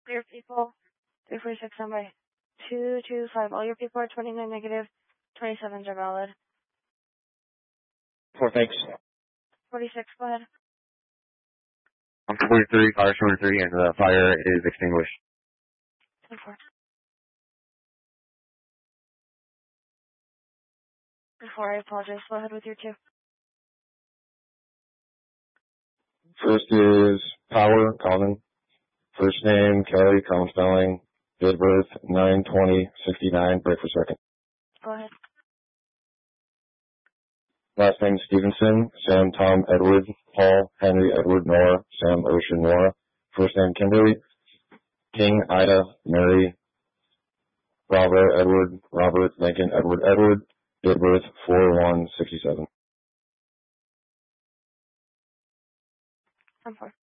Your people, 346 on by 225. All your people are 29 negative, 27s are valid. 4, thanks. 46, go ahead. I'm 43, fire 23, and the fire is extinguished. 10-4. Before I apologize, go ahead with your 2. First is Power, common. First name, Kelly, common spelling. Date of birth, 9/20/69, break for second. Go ahead. Last name, Stevenson, Sam, Tom, Edward, Paul, Henry, Edward, Nora, Sam, Ocean, Nora. First name, Kimberly. King, Ida, Mary, Bravo, Edward, Robert, Lincoln, Edward, Edward. Date of birth, 4/1/67. 10-4.